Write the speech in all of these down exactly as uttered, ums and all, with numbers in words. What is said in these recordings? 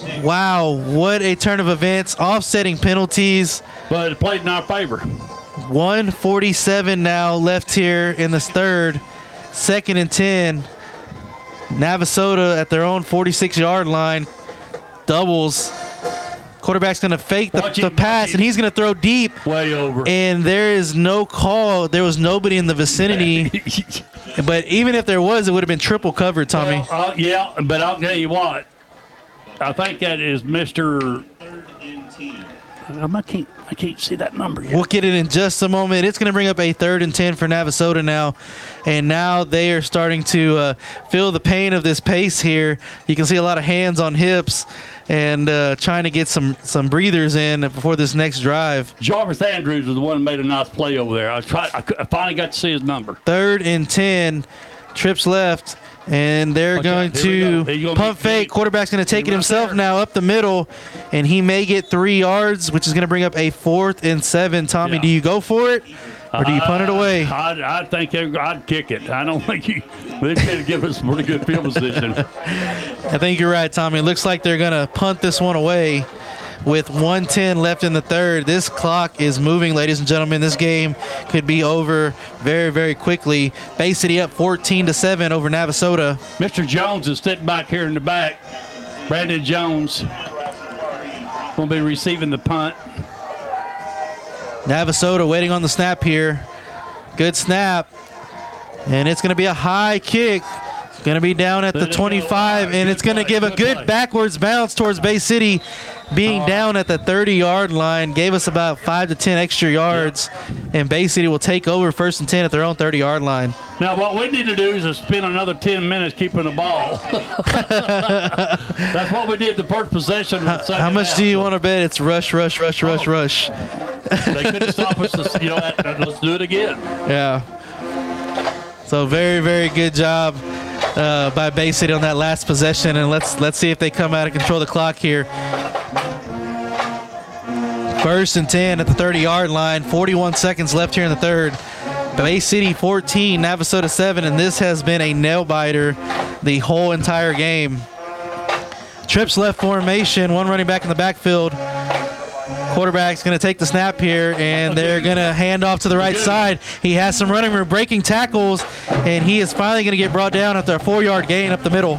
Wow, what a turn of events. Offsetting penalties. But it played in our favor. one forty-seven now left here in this third. Second and ten. Navasota at their own forty-six-yard line. Doubles. Quarterback's going to fake the, the pass, and he's going to throw deep. Way over. And there is no call. There was nobody in the vicinity. But even if there was, it would have been triple covered, Tommy. Well, uh, yeah, but I'll tell you what. I think that is Mister Um, I can't, I can't see that number yet. We'll get it in just a moment. It's going to bring up a third and ten for Navasota now. And now they are starting to uh, feel the pain of this pace here. You can see a lot of hands on hips and uh, trying to get some, some breathers in before this next drive. Jarvis Andrews was the one who made a nice play over there. I, was try, I, I finally got to see his number. Third and ten. Trips left. And they're okay, going to go. pump fake. Quarterback's going to take it himself there. Now up the middle, and he may get three yards, which is going to bring up a fourth and seven. Tommy, yeah. do you go for it, or do you punt it away? Uh, I, I think I'd kick it. I don't think you, they could give us a pretty good field position. I think you're right, Tommy. It looks like they're going to punt this one away. With one ten left in the third, this clock is moving, ladies and gentlemen. This game could be over very, very quickly. Bay City up fourteen to seven over Navasota. Mister Jones is sitting back here in the back. Brandon Jones will be receiving the punt. Navasota waiting on the snap here. Good snap. And it's going to be a high kick. It's going to be down at the twenty-five, and it's going to give a good backwards bounce towards Bay City. Being down at the thirty-yard line gave us about five to ten extra yards, and Bay City will take over first and ten at their own thirty-yard line. Now, what we need to do is spend another ten minutes keeping the ball. That's what we did the first possession. How, how much half. do you want to bet it's rush, rush, rush, rush, oh. rush? They couldn't stop us. To, you know, let's do it again. Yeah. So very, very good job uh, by Bay City on that last possession, and let's let's see if they come out and control the clock here. First and ten at the thirty-yard line. forty-one seconds left here in the third. Bay City fourteen, Navasota seven, and this has been a nail-biter the whole entire game. Trips left formation, one running back in the backfield. Quarterback's going to take the snap here, and they're going to hand off to the right side. He has some running room, breaking tackles, and he is finally going to get brought down after a four-yard gain up the middle.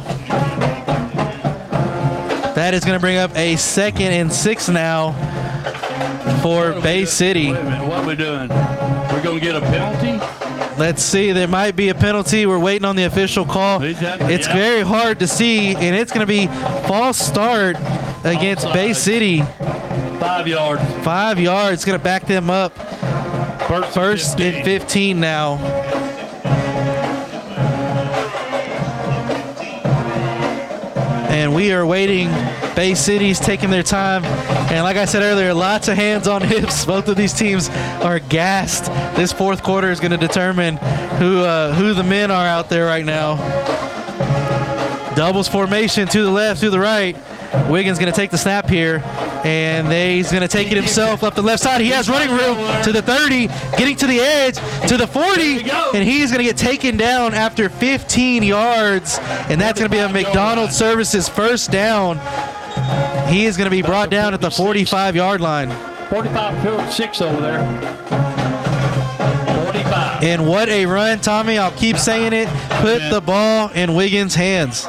That is going to bring up a second and six now for Bay City. Wait a minute, what are we doing? We're going to get a penalty? Let's see. There might be a penalty. We're waiting on the official call. It's yeah. very hard to see, and it's going to be false start against Offside. Bay City. Five yards. Five yards. Going to back them up. First, First and fifteen. fifteen now. And we are waiting. Bay City's taking their time. And like I said earlier, lots of hands on hips. Both of these teams are gassed. This fourth quarter is going to determine who uh, who the men are out there right now. Doubles formation to the left, to the right. Wiggins going to take the snap here. And they, he's going to take it himself up the left side. He has running room to the thirty, getting to the edge, to the forty, and he's going to get taken down after fifteen yards. And that's going to be a McDonald's Services first down. He is going to be brought down at the forty-five-yard line. forty-five, six over there. forty-five. And what a run, Tommy. I'll keep saying it. Put the ball in Wiggins' hands.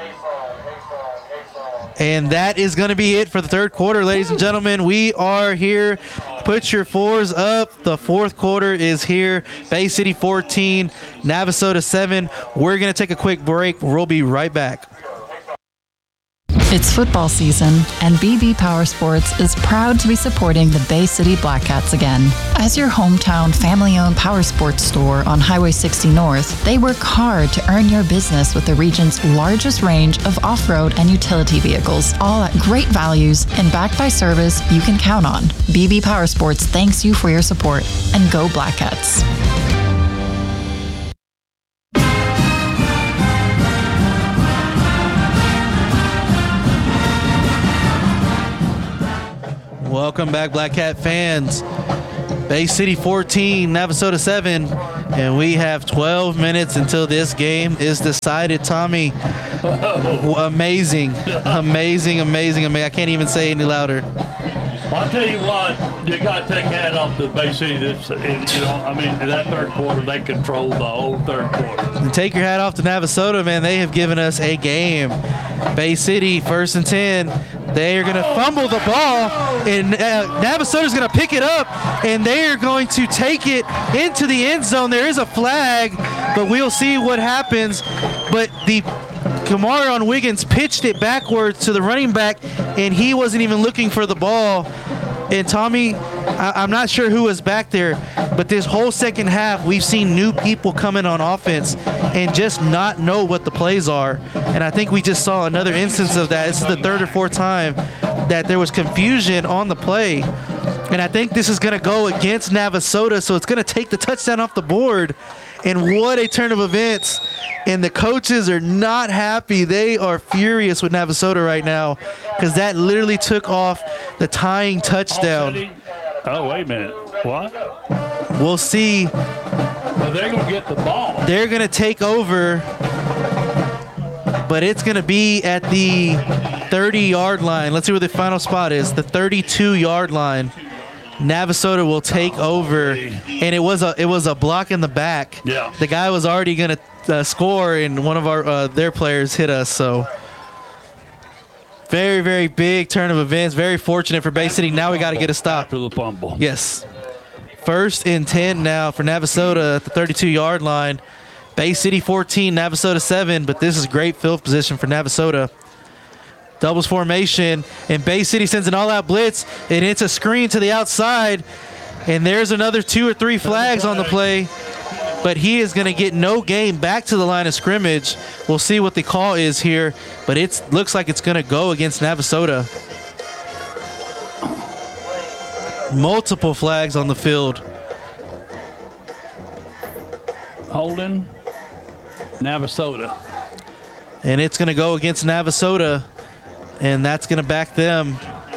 And that is going to be it for the third quarter, ladies and gentlemen. We are here. Put your fours up. The fourth quarter is here. Bay City fourteen, Navasota seven. We're going to take a quick break. We'll be right back. It's football season, and B B Power Sports is proud to be supporting the Bay City Blackcats again. As your hometown family-owned power sports store on Highway sixty North, they work hard to earn your business with the region's largest range of off-road and utility vehicles, all at great values and backed by service you can count on. B B Power Sports thanks you for your support, and go Blackcats. Welcome back, Black Cat fans. Bay City fourteen, Navasota seven, and we have twelve minutes until this game is decided. Tommy, Amazing, amazing, amazing, amazing. I can't even say any louder. I'll tell you what, you got to take hat off to Bay City. This, you know, I mean, in that third quarter, they controlled the whole third quarter. And take your hat off to Navasota, man. They have given us a game. Bay City, first and ten. They are going to fumble the ball, and uh, Navasota is going to pick it up, and they are going to take it into the end zone. There is a flag, but we'll see what happens. But the Kamarion Wiggins pitched it backwards to the running back, and he wasn't even looking for the ball. And Tommy, I- I'm not sure who was back there, but this whole second half, we've seen new people come in on offense and just not know what the plays are. And I think we just saw another instance of that. This is the third or fourth time that there was confusion on the play. And I think this is going to go against Navasota, so it's going to take the touchdown off the board. And what a turn of events. And the coaches are not happy. They are furious with Navasota right now because that literally took off the tying touchdown. Oh, wait a minute. What? We'll see. Well, they're going to get the ball. They're going to take over, but it's going to be at the thirty-yard line. Let's see where the final spot is. The thirty-two-yard line. Navasota will take over, and it was a it was a block in the back. Yeah. The guy was already going to uh, score, and one of our uh, their players hit us. So very very big turn of events. Very fortunate for Bay City. Now we got to get a stop. After the fumble. Yes. First and ten now for Navasota at the thirty-two-yard line. Bay City fourteen, Navasota seven, but this is great field position for Navasota. Doubles formation, and Bay City sends an all-out blitz, and it's a screen to the outside, and there's another two or three flags on the play, but he is going to get no gain back to the line of scrimmage. We'll see what the call is here, but it looks like it's going to go against Navasota. Multiple flags on the field. Holding Navasota. And it's going to go against Navasota, and that's going to back them.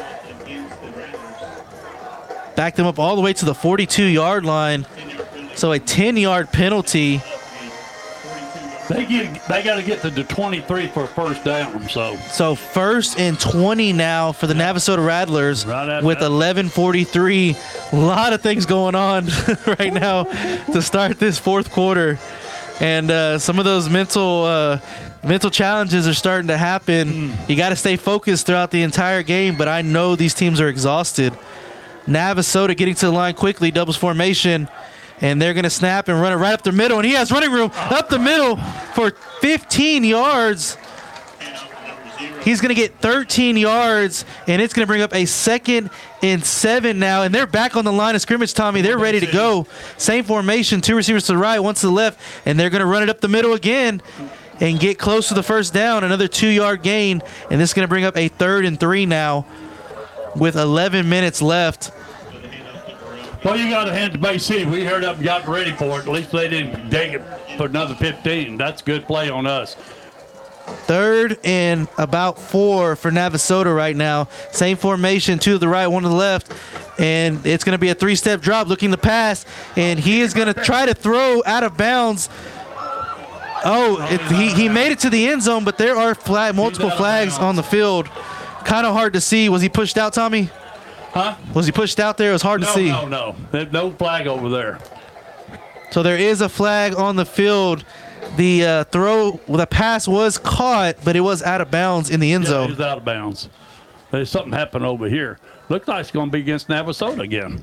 Back them up all the way to the forty-two-yard line. So a ten-yard penalty. They get they got to get to the twenty-three for a first down. So So first and twenty now for the Navasota Rattlers Right with that. eleven forty-three. A lot of things going on right now to start this fourth quarter. And uh, some of those mental uh, mental challenges are starting to happen. Mm. You got to stay focused throughout the entire game, but I know these teams are exhausted. Navasota getting to the line quickly, doubles formation, and they're going to snap and run it right up the middle, and he has running room up the middle for fifteen yards. He's going to get thirteen yards, and it's going to bring up a second and seven now, and they're back on the line of scrimmage, Tommy. They're ready to go. Same formation, two receivers to the right, one to the left, and they're going to run it up the middle again and get close to the first down, another two-yard gain, and this is going to bring up a third and three now with eleven minutes left. Well, you got to hand to Bay City. We heard up and got ready for it. At least they didn't take it for another fifteen. That's good play on us. Third and about four for Navasota right now. Same formation, two to the right, one to the left. And it's going to be a three-step drop looking to pass. And he is going to try to throw out of bounds. Oh, it, he, he made it to the end zone, but there are flag, multiple flags on the field. Kind of hard to see. Was he pushed out, Tommy? Huh? Was he pushed out there? It was hard no, to see. No, no, no. No flag over there. So there is a flag on the field. The uh, throw, well, the pass was caught, but it was out of bounds in the end Yeah, zone. it was out of bounds. There's something happened over here. Looks like it's going to be against Navasota again.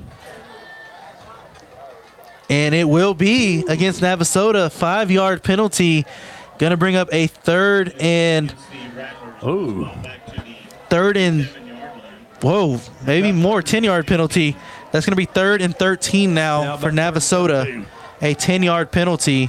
And it will be against Navasota. Five-yard penalty. Going to bring up a third and Ooh. third and, whoa, maybe more, ten-yard penalty. That's going to be third and thirteen now Yeah, for Navasota. A ten-yard penalty.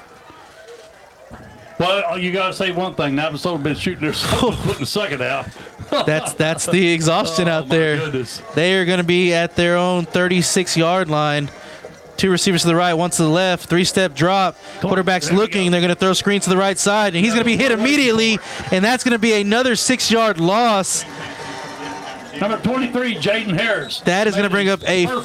Well, you got to say one thing. Navasota been shooting their putting the second out. That's that's the exhaustion Oh, out my there. goodness. They are going to be at their own thirty-six-yard line. Two receivers to the right, one to the left. Three-step drop. Quarterback's There we looking. go. They're going to throw screen to the right side, and he's going to be hit immediately, and that's going to be another six-yard loss. Number twenty-three, Jaden Harris. That is going to bring up a Perfect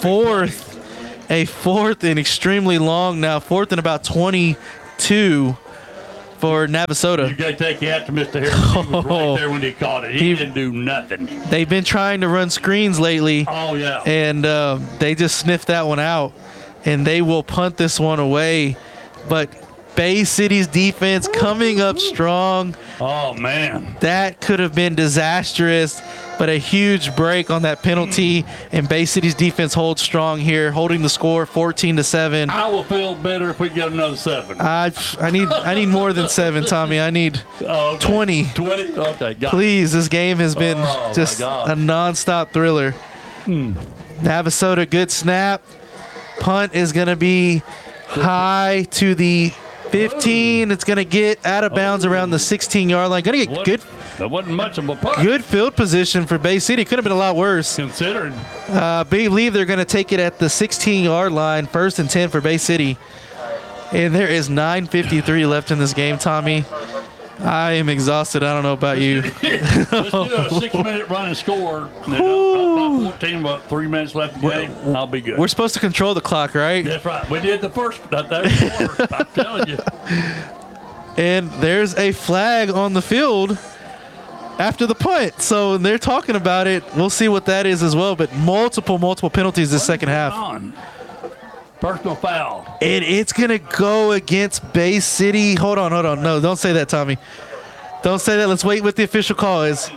fourth, a fourth and extremely long now. Fourth and about twenty-two. for You Navasota. got to take you out to Mister Harris. He was right there when he caught it. He, He- didn't do nothing. They've been trying to run screens lately, Oh, yeah. and uh, they just sniffed that one out, and they will punt this one away. But Bay City's defense coming up strong. Oh, man. That could have been disastrous, but a huge break on that penalty, and Bay City's defense holds strong here, holding the score fourteen to seven. I will feel better if we get another seven. I I need I need more than seven, Tommy. I need Oh, okay. twenty. twenty? Okay, got it. Please, this game has been Oh, my just God. a nonstop thriller. Navasota, good snap. Punt is going to be high to the fifteen. It's going to get out of bounds around the sixteen-yard line. Going to get What- good That wasn't much of a punt. good field position for Bay City. Could have been a lot worse. Considering. I believe they're going to take it at the sixteen-yard line, first and ten for Bay City. And there is nine fifty-three left in this game, Tommy. I am exhausted. I don't know about you. Let's do a six-minute run and score. And then up by fourteen, about three minutes left in the game. I'll be good. We're supposed to control the clock, right? That's right. We did the first. That, that was the worst. I'm telling you. And there's a flag on the field after the punt. So they're talking about it. We'll see what that is as well. But multiple, multiple penalties this second half. On. Personal foul. And it's going to go against Bay City. Hold on, hold on. No, don't say that, Tommy. Don't say that. Let's wait what the official call is.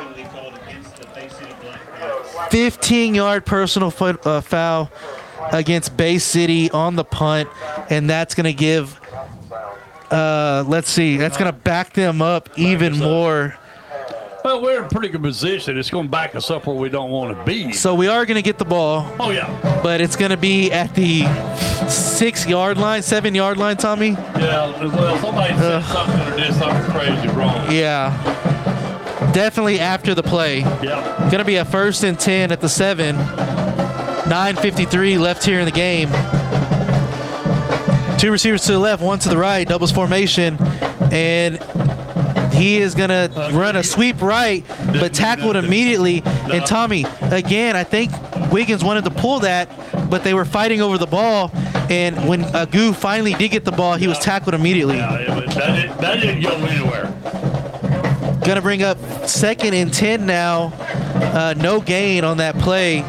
fifteen-yard personal foot, uh, foul against Bay City on the punt. And that's going to give, uh, let's see, that's going to back them up even more. Well, we're in pretty good position. It's going to back us up where we don't want to be. So we are going to get the ball, Oh, yeah. but it's going to be at the six-yard line, seven-yard line, Tommy. Yeah, well, somebody said something or did something crazy wrong. Yeah. Definitely after the play. Yeah. Going to be a first and ten at the seven. nine fifty-three left here in the game. Two receivers to the left, one to the right, doubles formation. And he is going to run a sweep right, but tackled immediately. And Tommy, again, I think Wiggins wanted to pull that, but they were fighting over the ball. And when Agu finally did get the ball, he was tackled immediately. Yeah, it was, that, didn't, that didn't go anywhere. Going to bring up second and ten now. Uh, no gain on that play.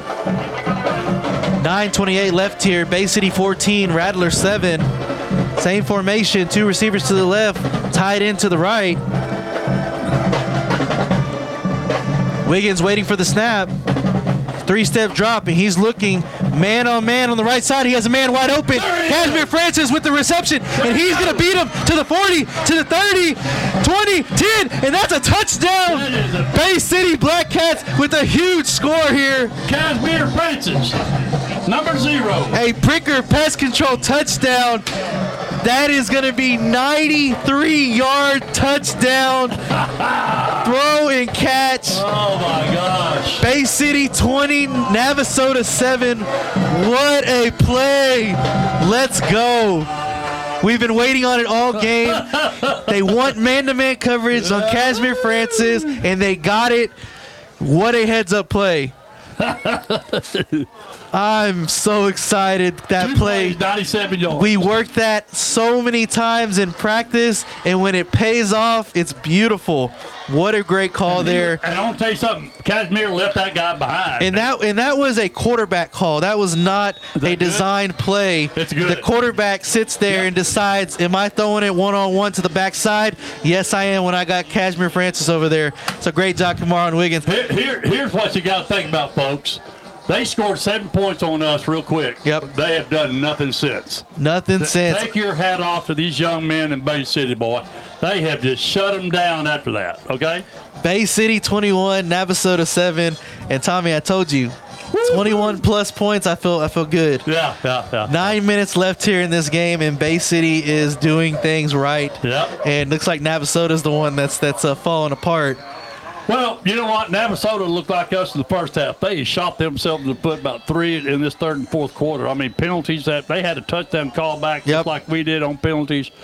nine twenty-eight left here. Bay City fourteen, Rattler seven. Same formation, two receivers to the left, tied in to the right. Wiggins waiting for the snap. Three-step drop, and he's looking man on man on the right side. He has a man wide open. Casimir Francis with the reception, and he's going to beat him to the forty, to the thirty, twenty, ten, and that's a touchdown. Bay City Black Cats with a huge score here. Casimir Francis, number zero. A Pricker pass control touchdown. That is going to be ninety-three-yard touchdown. Throw and catch. Oh, my gosh. Bay City twenty, Navasota seven. What a play. Let's go. We've been waiting on it all game. They want man-to-man coverage on Casimir Francis, and they got it. What a heads-up play. I'm so excited that Two play. plays, ninety-seven yards. We worked that so many times in practice, and when it pays off, it's beautiful. What a great call there. And I'm going to tell you something. Casimir left that guy behind. And that and that was a quarterback call. That was not Is that a designed play. It's good. The quarterback sits there Yep. and decides, am I throwing it one-on-one to the backside? Yes, I am when I got Casimir Francis over there. It's a great job, Kamar and Wiggins. Here, here, here's what you got to think about, folks. They scored seven points on us real quick. Yep. They have done nothing since. Nothing since. Take your hat off to these young men in Bay City, boy. They have just shut them down after that, okay? Bay City twenty-one, Navasota seven. And Tommy, I told you, twenty-one plus points. I feel I feel good. Yeah, yeah, yeah. Nine minutes left here in this game, and Bay City is doing things right. Yep. And looks like Navasota's the one that's that's uh, falling apart. Well, you know what? Navasota looked like us in the first half. They shot themselves in the foot about three in this third and fourth quarter. I mean, penalties that they had a touchdown call back Yep. just like we did on penalties.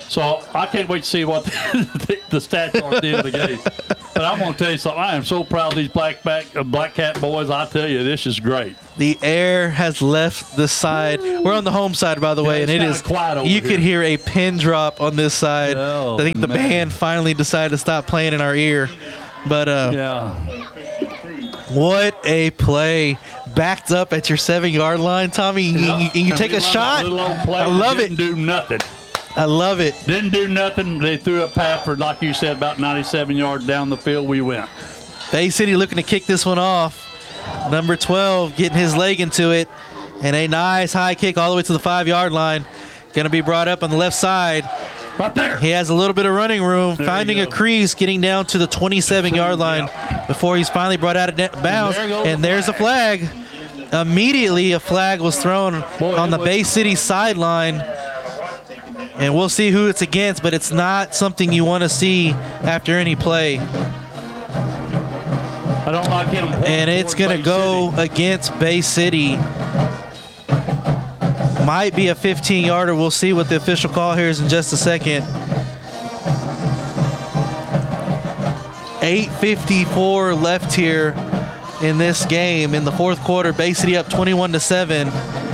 So I can't wait to see what the, the stats are at the end of the game. But I'm going to tell you something. I am so proud of these black back, uh, black cat boys. I tell you, this is great. The air has left the side. We're on the home side, by the way, Yeah, and it it's is kinda quiet over you here. could hear a pin drop on this side. Oh, I think the man. band finally decided to stop playing in our ear. But uh, Yeah. what a play. Backed up at your seven-yard line, Tommy. You, you, you And take we a run shot. that little old play I love that it. Didn't do nothing. I love it. Didn't do nothing. They threw a pass for, like you said, about ninety-seven yards down the field. We went. Bay City looking to kick this one off. Number twelve getting his leg into it. And a nice high kick all the way to the five-yard line. Going to be brought up on the left side. Right there. He has a little bit of running room, There finding you a go. crease, getting down to the twenty-seven-yard line before he's finally brought out of net bounds. there goes And the there's a flag. Immediately, a flag was thrown Boy, on it the was- Bay City sideline. And we'll see who it's against, but it's not something you want to see after any play. I don't like him. And it's going to go against Bay City. Might be a fifteen-yarder. We'll see what the official call here is in just a second. eight fifty-four left here in this game in the fourth quarter. Bay City up twenty-one to seven.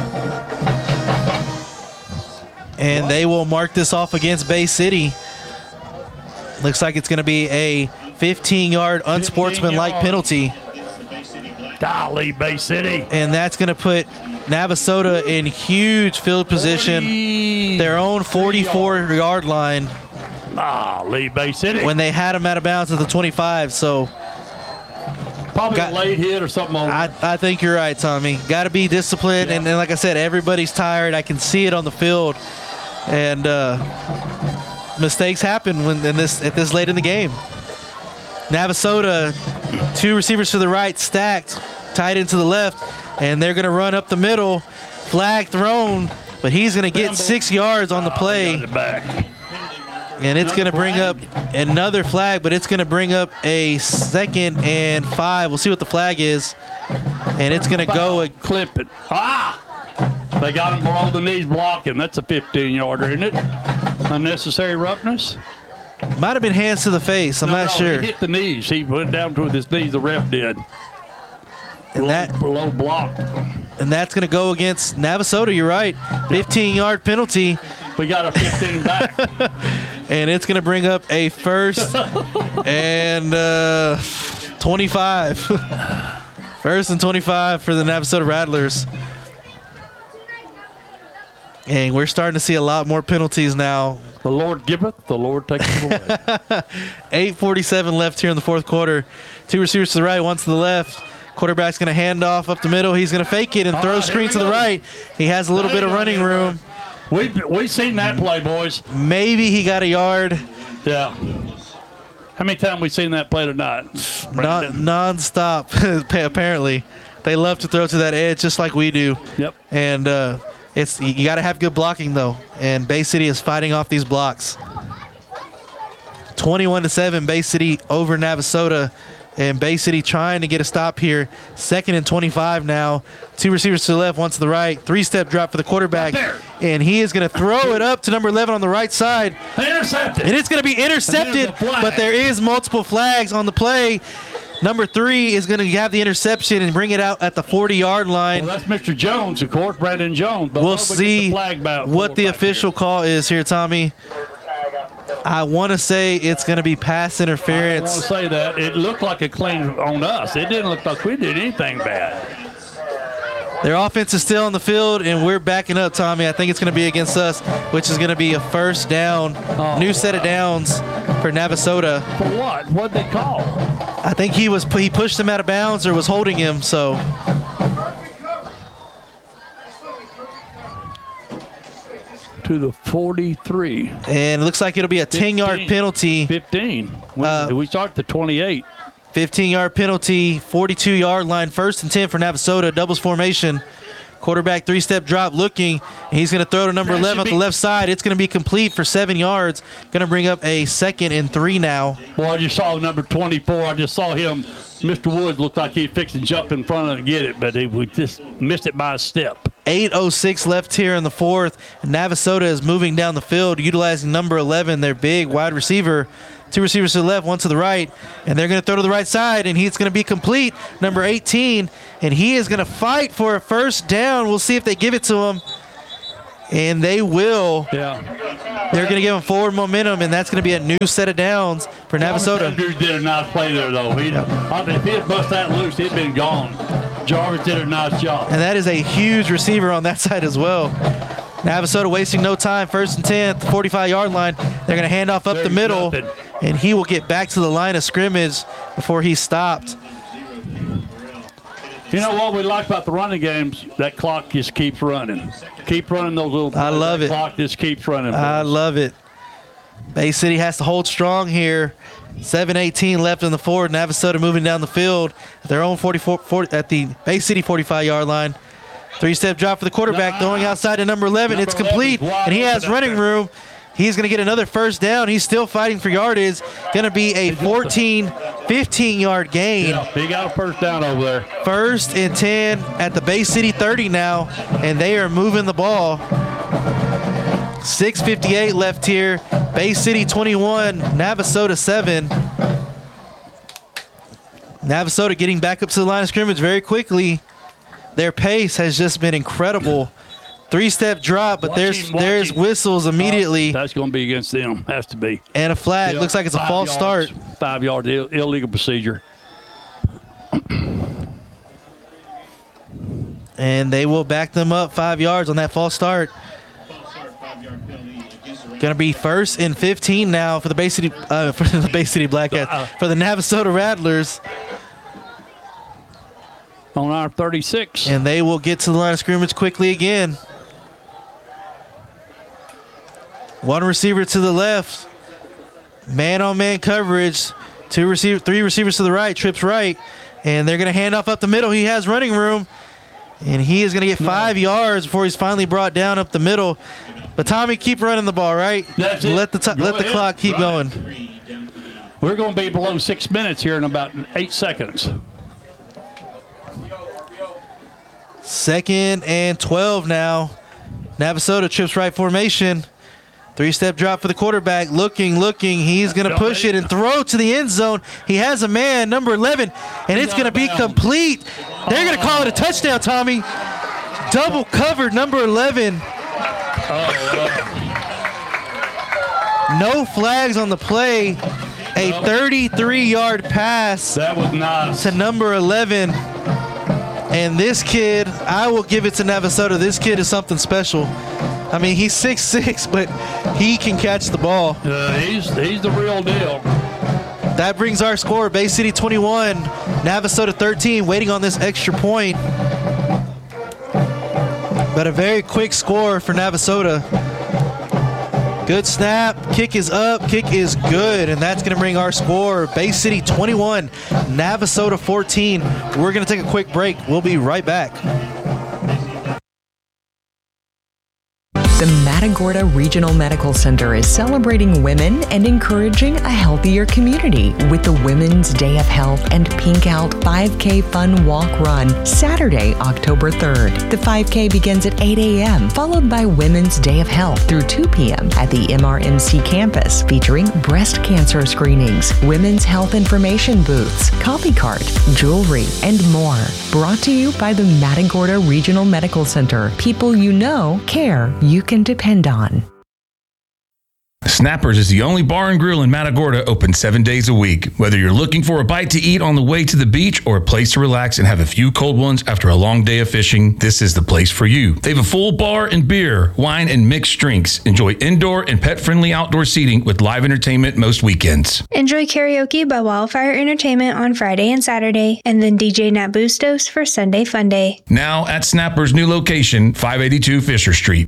And they will mark this off against Bay City. Looks like it's going to be a fifteen-yard unsportsmanlike yards. penalty. Golly, Bay City. And that's going to put Navasota in huge field position, their own forty-four-yard line, Golly, Bay City. when they had them out of bounds at the twenty-five. So Probably got- a late hit or something. Over. I, I think you're right, Tommy. Got to be disciplined. And, and like I said, everybody's tired. I can see it on the field. And uh, mistakes happen when in this at this late in the game. Navasota, two receivers to the right, stacked, tight into the left, and they're going to run up the middle. Flag thrown, but he's going to get six yards on the Got play, it back. and it's going to bring up another flag, but it's going to bring up a second and five. We'll see what the flag is, and it's going to go. Clip it. Ah! They got him below the knees blocking. That's a fifteen-yarder, isn't it? Unnecessary roughness. Might have been hands to the face. I'm No, not no, sure. He hit the knees. He went down to his knees. The ref did. And that Below block. and that's going to go against Navasota. You're right. fifteen-yard penalty, We got a fifteen back. and it's going to bring up a first and uh, twenty-five. First and twenty-five for the Navasota Rattlers. And we're starting to see a lot more penalties now. The Lord giveth, the Lord taketh away. eight forty-seven left here in the fourth quarter. Two receivers to the right, one to the left. Quarterback's going to hand off up the middle. He's going to fake it and All throw right, screen here to we the go. right. He has a little bit of running room. we we seen that play, boys. Maybe he got a yard. Yeah. How many times we seen that play tonight? Non Brandon? non-stop, apparently. They love to throw to that edge just like we do. Yep. And uh, it's you got to have good blocking, though. And Bay City is fighting off these blocks. twenty-one to seven, Bay City over Navasota. And Bay City trying to get a stop here. Second and twenty-five now. Two receivers to the left, one to the right. Three-step drop for the quarterback. Right there. And he is going to throw it up to number eleven on the right side. Intercepted. And it's going to be intercepted, And there's a flag. but there is multiple flags on the play. Number three is going to have the interception and bring it out at the forty-yard line. Well, that's Mister Jones, of course, Brandon Jones. But We'll before we get see the flag back, what the back official here. call is here, Tommy. I want to say it's going to be pass I don't want interference. to say that. It looked like a claim on us. It didn't look like we did anything bad. Their offense is still on the field, and we're backing up, Tommy. I think it's going to be against us, which is going to be a first down, Oh. new set of downs for Navasota. For what? What'd they call? I think he was he pushed him out of bounds or was holding him, so To the forty-three. and it looks like it'll be a ten-yard fifteen. penalty. fifteen. We, Uh, we start at the twenty-eight. fifteen-yard penalty, forty-two-yard line, first and ten for Navasota, doubles formation. Quarterback three-step drop looking. He's going to throw to number That eleven on should the be- left side. It's going to be complete for seven yards. Going to bring up a second and three now. Well, I just saw number twenty-four. I just saw him. Mister Woods looked like he fixed to jump in front of it and get it, but he we just missed it by a step. eight oh six left here in the fourth. Navasota is moving down the field, utilizing number eleven, their big wide receiver. Two receivers to the left, one to the right, and they're going to throw to the right side, and he's going to be complete. Number eighteen, and he is going to fight for a first down. We'll see if they give it to him, and they will. Yeah. They're going to give him forward momentum, and that's going to be a new set of downs for Navasota. Andrews did a nice play there, though. He, I mean, if he had bust that loose, he'd been gone. Jarvis did a nice job. And that is a huge receiver on that side as well. Navasota wasting no time. First and ten at the forty-five-yard line. They're going to hand off up There's the middle, nothing. and he will get back to the line of scrimmage before he's stopped. You know what we like about the running games? That clock just keeps running. Keep running those little I love that it. clock just keeps running. I love it. Bay City has to hold strong here. seven eighteen left in the fourth. Navasota moving down the field at their own forty-four, forty, at the Bay City forty-five-yard line. Three-step drop for the quarterback, throwing outside to number eleven. Number It's complete, eleven is wide and he has open out running there. room. He's going to get another first down. He's still fighting for yardage. Going to be a fourteen, fifteen-yard gain. Yeah, he got a first down over there. First and ten at the Bay City thirty now, and they are moving the ball. six fifty-eight left here. Bay City twenty-one, Navasota seven. Navasota getting back up to the line of scrimmage very quickly. Their pace has just been incredible. Three-step drop, but Watch there's him, watch there's him. whistles immediately That's going to be against them. Has to be. and a flag. Yeah, Looks like it's a five false yards, start. Five yard Ill- illegal procedure. And they will back them up five yards on that false start. Going to be first and fifteen now for the Bay City, uh, for the Bay City Blackcats, for the Navasota Rattlers, On our thirty-six. and they will get to the line of scrimmage quickly again. One receiver to the left, man-on-man coverage. Two receiver, three receivers to the right, trips right, and they're going to hand off up the middle. He has running room, and he is going to get five yards before he's finally brought down up the middle. But Tommy, keep running the ball, right? That's it. Let the t- Go let the ahead. clock keep Run it. going. We're going to be below six minutes here in about eight seconds. Second and twelve now. Navasota trips right formation. Three-step drop for the quarterback. Looking, looking. He's going to push it and throw to the end zone. He has a man, number eleven, and it's going to be complete. They're going to call it a touchdown, Tommy. Double covered, number eleven. No flags on the play. A thirty-three-yard pass That was nice. to number eleven. And this kid, I will give it to Navasota. This kid is something special. I mean, he's six six, but he can catch the ball. Uh, he's he's the real deal. That brings our score, Bay City twenty-one, Navasota thirteen, waiting on this extra point. But a very quick score for Navasota. Good snap, kick is up, kick is good, and that's going to bring our score, Bay City twenty-one, Navasota fourteen. We're going to take a quick break. We'll be right back. The Matagorda Regional Medical Center is celebrating women and encouraging a healthier community with the Women's Day of Health and Pink Out five K Fun Walk Run Saturday, October third. The five K begins at eight a.m., followed by Women's Day of Health through two p.m. at the M R M C campus, featuring breast cancer screenings, women's health information booths, coffee cart, jewelry, and more. Brought to you by the Matagorda Regional Medical Center. People you know care you can depend on. Snappers is the only bar and grill in Matagorda open seven days a week. Whether you're looking for a bite to eat on the way to the beach or a place to relax and have a few cold ones after a long day of fishing, this is the place for you. They have a full bar and beer, wine, and mixed drinks. Enjoy indoor and pet-friendly outdoor seating with live entertainment most weekends. Enjoy karaoke by Wildfire Entertainment on Friday and Saturday, and then D J Nat Bustos for Sunday Fun Day. Now at Snappers' new location, five eighty-two Fisher Street.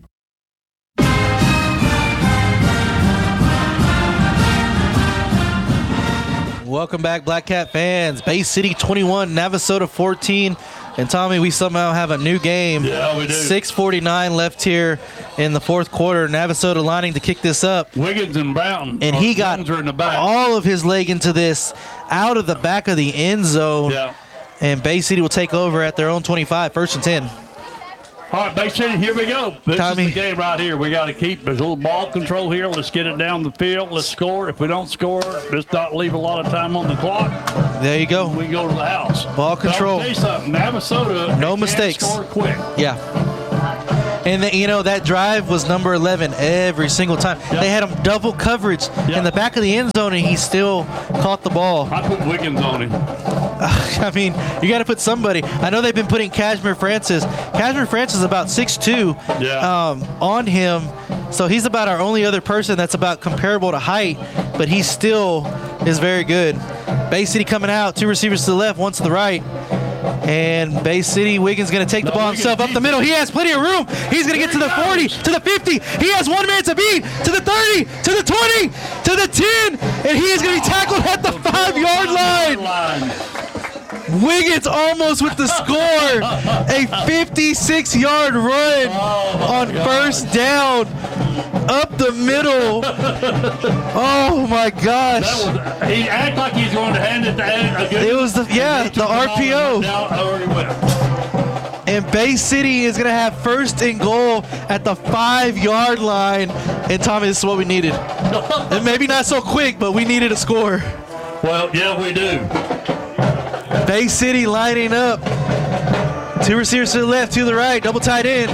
Welcome back, Black Cat fans. Bay City twenty-one, Navasota fourteen. And Tommy, we somehow have a new game. Yeah, we do. six forty-nine left here in the fourth quarter. Navasota lining to kick this up. Wiggins and Brown. And he got in the back. all of his leg into this out of the back of the end zone. Yeah. And Bay City will take over at their own twenty-five, first and ten. All right, Bay City, here we go. This Tommy. is the game right here. We got to keep there's a little ball control here. Let's get it down the field. Let's score. If we don't score, let's not leave a lot of time on the clock. There you go. We go to the house. Ball control. I'll tell you something. Navasota, No they mistakes. can't score quick. Yeah. And, the, you know, that drive was number eleven every single time. Yep. They had him double coverage Yep. in the back of the end zone, and he still caught the ball. I put Wiggins on him. I mean, you got to put somebody. I know they've been putting Cashmere Francis. Cashmere Francis is about six two Yeah. um, on him, so he's about our only other person that's about comparable to height, but he still is very good. Bay City coming out, two receivers to the left, one to the right. And Bay City, Wiggins going to take the No, ball Wiggins himself up the deep. middle. He has plenty of room. He's going to get to There the he forty, goes. to the fifty. He has one man to beat, to the thirty, to the twenty, to the ten, and he is going to be tackled at the five-yard line. Wiggins almost with the score. A fifty-six-yard run on first down up the middle. Oh, my gosh. That was, he acted like he's going to hand it to Ed again. It was the, yeah, He the took ball R P O. and went down, already went. And Bay City is going to have first and goal at the five-yard line. And, Tommy, this is what we needed. And maybe not so quick, but we needed a score. Well, yeah, we do. Bay City lining up. Two receivers to the left, to the right, double tight end.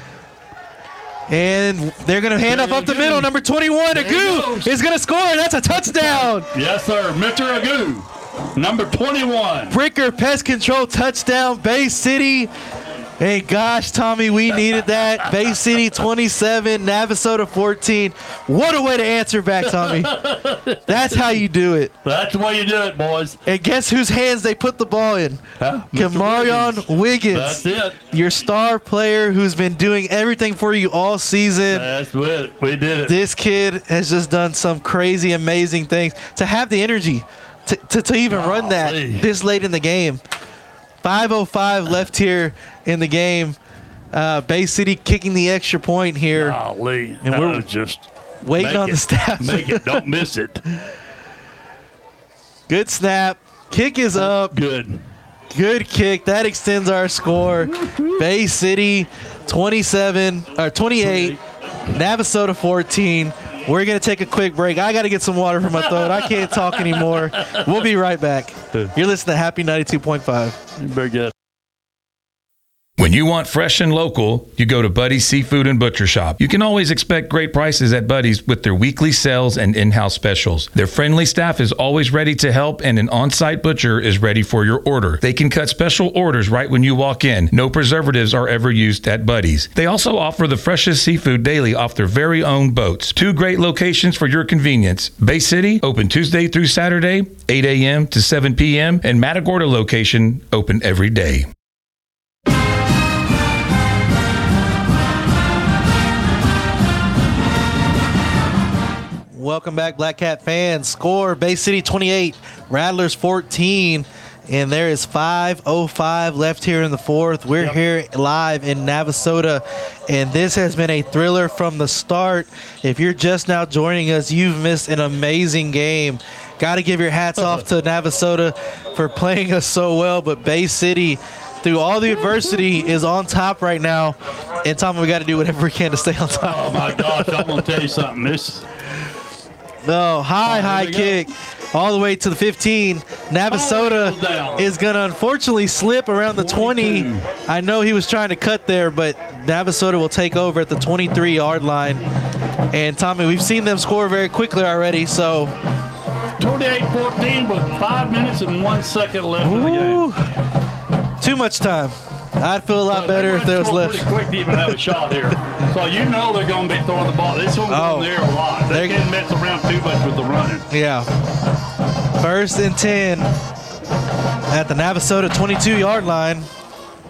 And they're going to hand off up the middle. Number twenty-one, There he Agu, goes. is going to score. That's a touchdown. Yes, sir. Mister Agu, number twenty-one. Bricker Pest Control touchdown, Bay City. Hey, gosh, Tommy, we needed that. Bay City twenty-seven, Navasota fourteen. What a way to answer back, Tommy. That's how you do it. That's the way you do it, boys. And guess whose hands they put the ball in? Huh? Mister Kamarion Wiggins. That's it. Your star player who's been doing everything for you all season. That's it. We did it. This kid has just done some crazy, amazing things. To have the energy to, to, to even run that Golly. this late in the game. five oh five left here in the game. Uh, Bay City kicking the extra point here. Golly. And That we're was just waiting make on it. the staff. Make it. Don't miss it. Good snap. Kick is up. Good. Good kick. That extends our score. Bay City twenty-seven or twenty-eight. Navasota fourteen. We're going to take a quick break. I got to get some water from my throat. I can't talk anymore. We'll be right back. You're listening to Happy ninety-two point five. Very good. When you want fresh and local, you go to Buddy's Seafood and Butcher Shop. You can always expect great prices at Buddy's with their weekly sales and in-house specials. Their friendly staff is always ready to help, and an on-site butcher is ready for your order. They can cut special orders right when you walk in. No preservatives are ever used at Buddy's. They also offer the freshest seafood daily off their very own boats. Two great locations for your convenience. Bay City, open Tuesday through Saturday, eight a.m. to seven p.m., and Matagorda location, open every day. Welcome back, Black Cat fans. Score, Bay City twenty-eight, Rattlers fourteen. And there is five oh five left here in the fourth. We're Yep. here live in Navasota, and this has been a thriller from the start. If you're just now joining us, you've missed an amazing game. Got to give your hats off to Navasota for playing us so well, but Bay City, through all the adversity, is on top right now. And Tom, we got to do whatever we can to stay on top. Oh, my gosh. I'm going to tell you something. This No, high, Oh, high here we kick all the way to the fifteen. Navasota Oh, down. is going to unfortunately slip around the twenty. twenty-two. I know he was trying to cut there, but Navasota will take over at the twenty-three-yard line. And, Tommy, we've seen them score very quickly already, so twenty-eight fourteen with five minutes and one second left in the game. ooh, too much time. I'd feel a lot better if there was left. Pretty quick to even have a shot here. So you know they're going to be throwing the ball. This one's Oh. in the air a lot. They They're- can't mess around too much with the running. Yeah. First and ten at the Navasota twenty-two-yard line.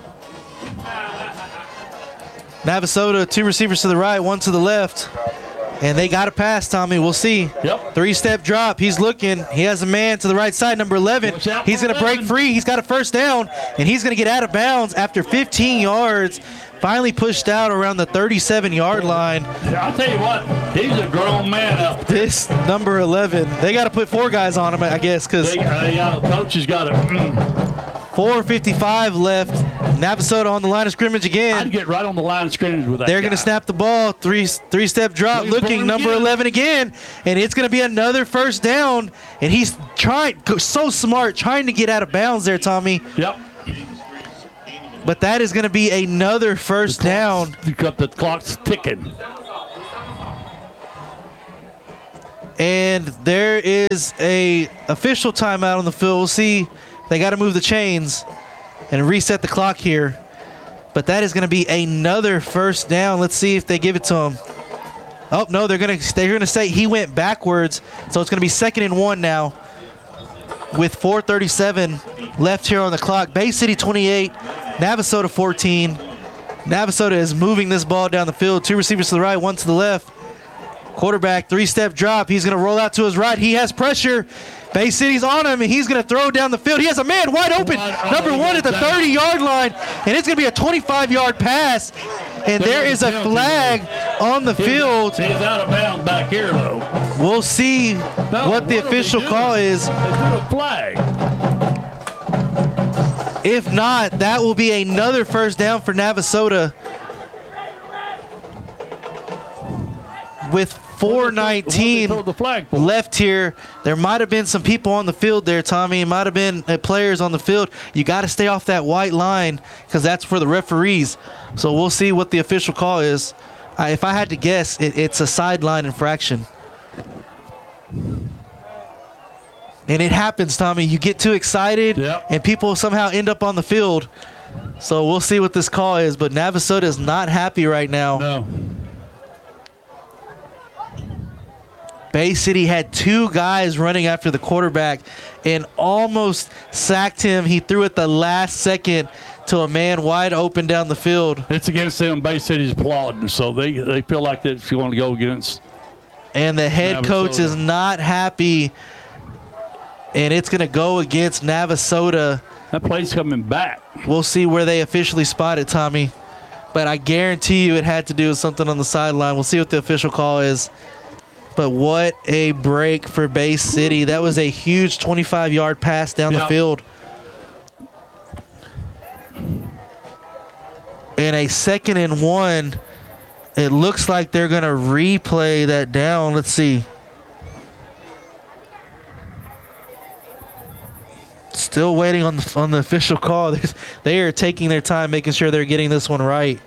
Navasota, two receivers to the right, one to the left. And they got a pass, Tommy. We'll see. Yep. Three-step drop. He's looking. He has a man to the right side, number eleven. He's going to break free. He's got a first down, and he's going to get out of bounds after fifteen yards. Finally pushed out around the thirty-seven-yard line. I'll tell you what, he's a grown man up there. This number eleven. They got to put four guys on him, I guess, because They, uh, yeah, coach has got to. four fifty-five left. Navasota on the line of scrimmage I'd again. get right on the line of scrimmage with that. They're going to guy. snap the ball. Three three step drop. Looking for Looking him number again. eleven again, and it's going to be another first down. And he's trying, so smart, trying to get out of bounds there, Tommy. Yep. But that is going to be another first down. Because the clock's ticking. And there is a official timeout on the field. We'll see. They got to move the chains and reset the clock here. But that is going to be another first down. Let's see if they give it to him. Oh, no, they're going to they're going to say he went backwards. So it's going to be second and one now with four thirty-seven left here on the clock. Bay City twenty-eight, Navasota fourteen. Navasota is moving this ball down the field. Two receivers to the right, one to the left. Quarterback, three-step drop. He's going to roll out to his right. He has pressure. Bay City's on him, and he's going to throw down the field. He has a man wide open, Wide number open one at the down. thirty-yard line, and it's going to be a twenty-five-yard pass. And there is a flag on the field. He's out of bounds back here, though. We'll see No, what the what are official they call doing? is. They threw a flag. If not, that will be another first down for Navasota. With four nineteen What they throw the flag for? left here, there might have been some people on the field there, Tommy. It might have been uh, players on the field. You got to stay off that white line because that's for the referees. So we'll see what the official call is. Uh, if I had to guess, it, it's a sideline infraction. And it happens, Tommy. You get too excited, Yep. and people somehow end up on the field. So we'll see what this call is. But Navasota is not happy right now. No. Bay City had two guys running after the quarterback and almost sacked him. He threw it the last second to a man wide open down the field. It's against them. Bay City's applauding, so they they feel like that if you want to go against. And the head Navasota. coach is not happy. And it's going to go against Navasota. That play's coming back. We'll see where they officially spot it, Tommy. But I guarantee you it had to do with something on the sideline. We'll see what the official call is. But what a break for Bay City. That was a huge twenty-five-yard pass down the Yeah. field. And a second and one. It looks like they're going to replay that down. Let's see. Still waiting on the, on the official call. They are taking their time, making sure they're getting this one right.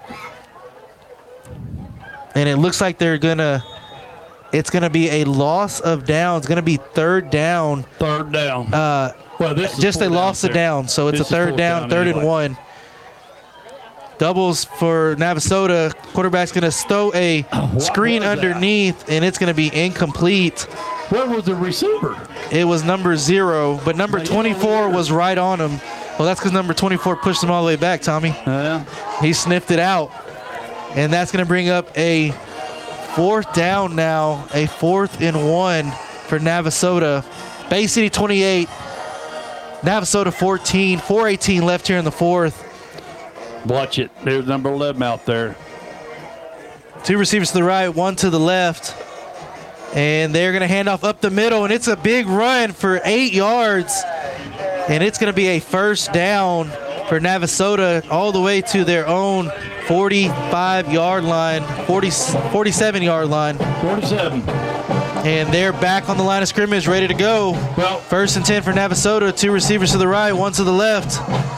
And it looks like they're going to... It's going to be a loss of down. It's going to be third down. Third down. Uh, well, this is just a fourth loss down of there. down. So it's This a is third fourth down, third and anyway. one. Doubles for Navasota. Quarterback's going to throw a screen was that? underneath, and it's going to be incomplete. Where was the receiver? It was number zero, but number Now, you twenty-four know- was right on him. Well, that's because number twenty-four pushed him all the way back, Tommy. Yeah. He sniffed it out. And that's going to bring up a fourth down now, a fourth and one for Navasota. Bay City twenty-eight, Navasota fourteen, four eighteen left here in the fourth. Watch it. There's number eleven out there. Two receivers to the right, one to the left. And they're going to hand off up the middle, and it's a big run for eight yards. And it's going to be a first down for Navasota all the way to their own forty-five-yard line, forty, forty-seven-yard line. forty-seven. And they're back on the line of scrimmage, ready to go. Well, First and ten for Navasota. Two receivers to the right, one to the left.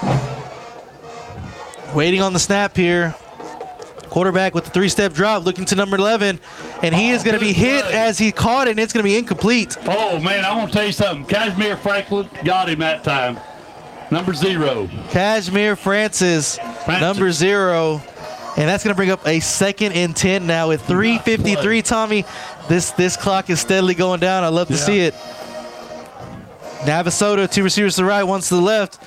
Waiting on the snap here. Quarterback with the three-step drop, looking to number eleven. And he is going to be hit as he caught it, and it's going to be incomplete. oh, man, I want to tell you something. Kashmir Franklin got him that time. Number zero. Kashmir Francis, Francis. number zero. And that's going to bring up a second and ten now with three fifty-three, Tommy. This this clock is steadily going down. I love to Yeah. see it. Navasota, two receivers to the right, one to the left.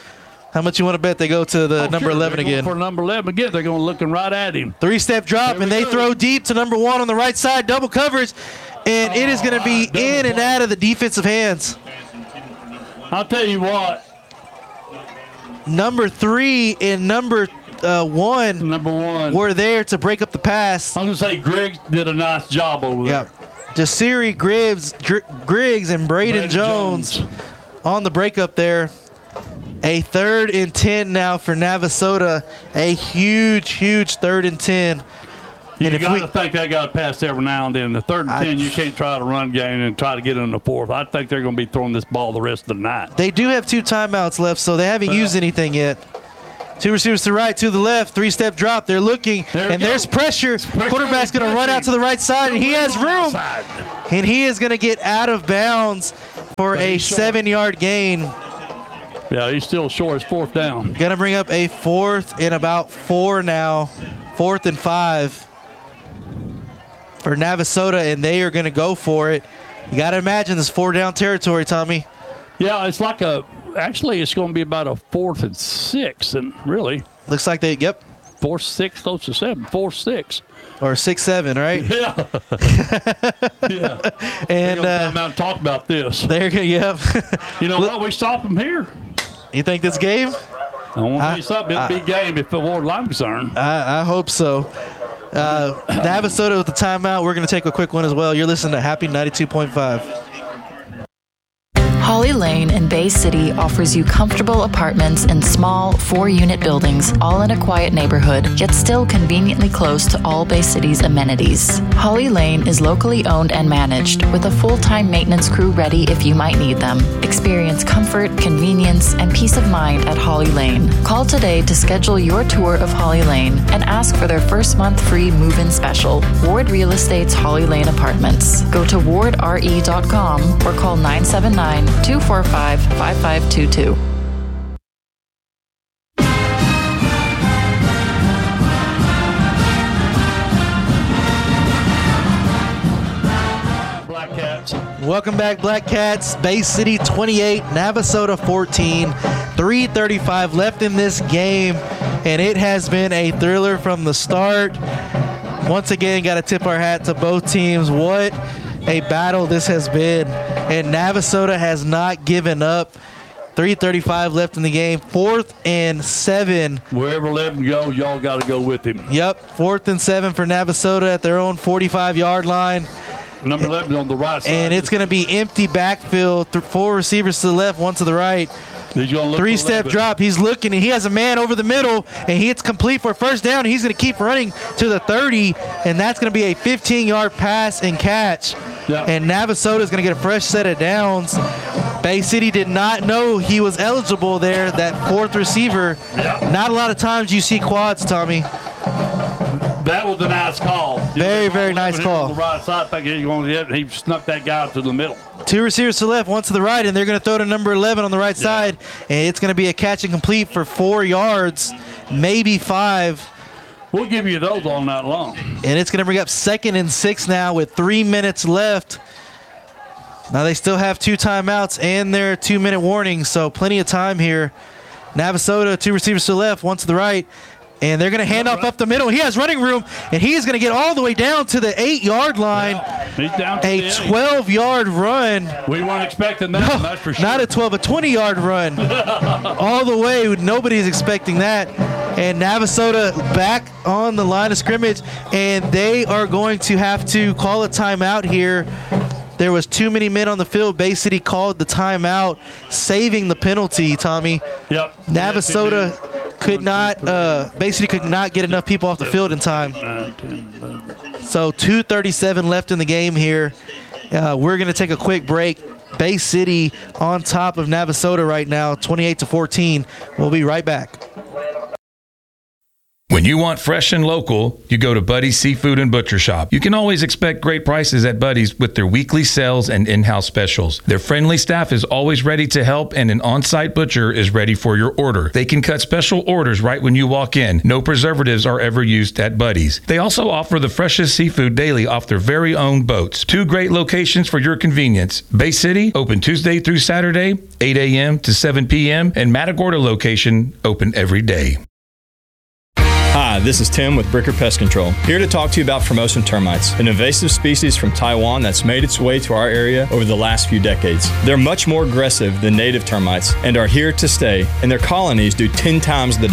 How much you want to bet they go to the Oh, number sure. eleven They're going again? For number eleven again, they're going looking right at him. Three-step drop, There and we they go. throw deep to number one on the right side, double coverage, and it is going to be double in and play. out of the defensive hands. I'll tell you what, Number three and number uh, one number one. were there to break up the pass. I'm going to say Griggs did a nice job over there. Yep. Jasiri Griggs, Gr- Griggs and Braden, Braden Jones, Jones. on the breakup there. A third and ten now for Navasota. A huge, huge third and ten. You And if got we- to think they got to pass every now and then. The third and I- ten, you can't try to run game and try to get in the fourth. I think they're going to be throwing this ball the rest of the night. They do have two timeouts left, so they haven't Well. used anything yet. Two receivers to the right, to the left, three-step drop. They're looking, There we and go. there's pressure. Pressure, Quarterback's going to run out to the right side, and he has room. Outside. And he is going to get out of bounds for But a he's short. seven-yard gain. Yeah, he's still short. It's fourth down. Going to bring up a fourth and about four now. Fourth and five for Navasota, and they are going to go for it. You got to imagine this four-down territory, Tommy. Yeah, it's like a. Actually, it's going to be about a fourth and six, and really Looks like they, yep, fourth, six, close to seven, fourth, six. or six seven, right? Yeah, yeah. And We're uh, gonna come out and talk about this. they're going to, yep. You know what? We stop them here. You think this game? I want to I- tell you something. It'll be game if the Lord I'm concerned. I, I hope so. Uh, Navasota with the timeout. We're going to take a quick one as well. You're listening to Happy ninety-two point five. Holly Lane in Bay City offers you comfortable apartments in small, four-unit buildings, all in a quiet neighborhood, yet still conveniently close to all Bay City's amenities. Holly Lane is locally owned and managed, with a full-time maintenance crew ready if you might need them. Experience comfort, convenience, and peace of mind at Holly Lane. Call today to schedule your tour of Holly Lane and ask for their first month free move-in special. Ward Real Estate's Holly Lane Apartments. Go to ward r e dot com or call nine seven nine, two four five, five five two two. Black Cats. Welcome back, Black Cats. Bay City twenty-eight, Navasota fourteen. three thirty-five left in this game, and it has been a thriller from the start. Once again, got to tip our hat to both teams. What a battle this has been, and Navasota has not given up. three thirty-five left in the game. Fourth and seven. Wherever let him go, y'all got to go with him. Yep, fourth and seven for Navasota at their own forty-five-yard line. Number eleven on the right side. And it's going to be empty backfield. Th- four receivers to the left, one to the right. He's gonna look Three for step eleven. drop. He's looking, and he has a man over the middle, and he hits complete for a first down. He's going to keep running to the thirty, and that's going to be a fifteen-yard pass and catch. Yeah. And Navasota is going to get a fresh set of downs. Bay City did not know he was eligible there, that fourth receiver. Yeah. Not a lot of times you see quads, Tommy. That was a nice call. Very, very nice On call. the right side, I think he's going to hit. He snuck that guy to the middle. Two receivers to the left, one to the right, and they're going to throw to number eleven on the right side. And it's going to be a catch and complete for four yards, maybe five. We'll give you those all night long. And it's going to bring up second and six now with three minutes left. Now they still have two timeouts and their two-minute warning, so plenty of time here. Navasota, two receivers to the left, one to the right. And they're going to hand off up the middle. He has running room, and he is going to get all the way down to the eight-yard line. He's down to A the eight. twelve-yard run. We weren't expecting that. No, that's for sure. not a twelve, a twenty-yard run. All the way. Nobody's expecting that. And Navasota back on the line of scrimmage, and they are going to have to call a timeout here. There was too many men on the field. Bay City called the timeout, saving the penalty, Tommy. Yep. Navasota could not, uh, Bay City could not get enough people off the field in time. So two thirty-seven left in the game here. Uh, we're going to take a quick break. Bay City on top of Navasota right now, twenty-eight to fourteen. We'll be right back. When you want fresh and local, you go to Buddy's Seafood and Butcher Shop. You can always expect great prices at Buddy's with their weekly sales and in-house specials. Their friendly staff is always ready to help, and an on-site butcher is ready for your order. They can cut special orders right when you walk in. No preservatives are ever used at Buddy's. They also offer the freshest seafood daily off their very own boats. Two great locations for your convenience. Bay City, open Tuesday through Saturday, eight a.m. to seven p.m., and Matagorda location, open every day. Hi, this is Tim with Bricker Pest Control, here to talk to you about Formosan termites, an invasive species from Taiwan that's made its way to our area over the last few decades. They're much more aggressive than native termites and are here to stay, and their colonies do ten times the